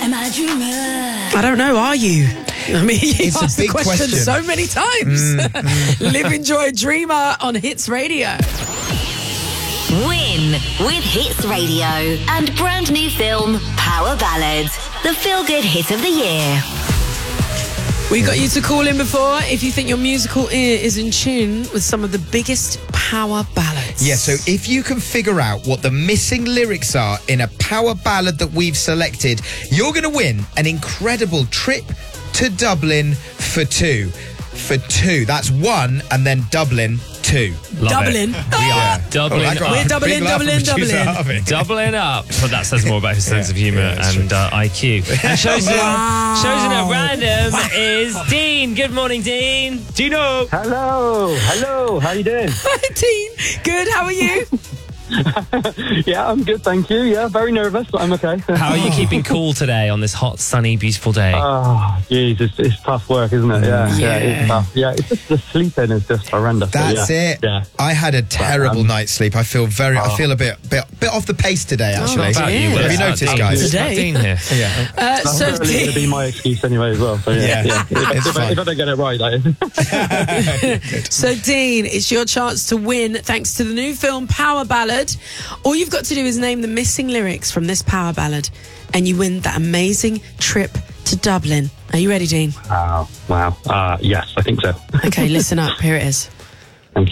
Am I a dreamer? I don't know, are you? I mean, you've asked the question so many times. Live, enjoy, dreamer on Hits Radio. Win with Hits Radio and brand new film Power Ballads, the feel-good hit of the year. We got you to call in before if you think your musical ear is in tune with some of the biggest power ballads. Yeah, so if you can figure out what the missing lyrics are in a power ballad that we've selected, you're going to win an incredible trip to Dublin for two. For two. That's one, and then Dublin, two. Dublin. Doubling up. We're doubling. Doubling up. Well, that says more about his sense of humour and IQ. And chosen at random is Dean. Good morning, Dean. Dino. Hello. How you doing? Hi, Dean. Good. How are you? Yeah, I'm good, thank you. Yeah, very nervous, but I'm okay. How are you keeping cool today on this hot, sunny, beautiful day? Oh, geez, it's tough work, isn't it? Yeah, it's tough. Yeah, it's just the sleeping is just horrendous. That's it. Yeah. I had a terrible night's sleep. I feel a bit off the pace today, actually. About you? Have you noticed, guys? Today? Dean here. So That's going to be my excuse anyway as well. So yeah. If I don't get it right, that is. So, Dean, it's your chance to win thanks to the new film Power Ballad. All you've got to do is name the missing lyrics from this power ballad and you win that amazing trip to Dublin. Are you ready, Dean? Wow. Yes, I think so. Okay, listen up. Here it is.